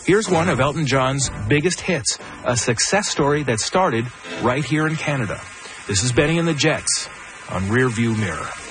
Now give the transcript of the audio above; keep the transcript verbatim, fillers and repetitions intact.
Here's one of Elton John's biggest hits, a success story that started right here in Canada. This is Benny and the Jets on Rear View Mirror.